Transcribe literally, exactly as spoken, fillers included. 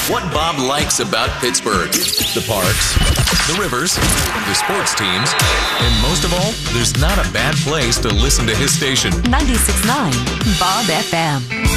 What Bob likes about Pittsburgh. The parks, the rivers, the sports teams, and most of all, there's not a bad place to listen to his station. ninety-six point nine Bob F M.